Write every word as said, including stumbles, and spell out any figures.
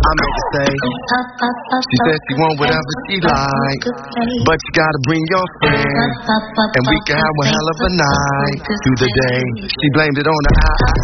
I made her say, she said she want whatever she like, but you gotta bring your friend, and we can have a hell of a night through the day. She blamed it on the I, I,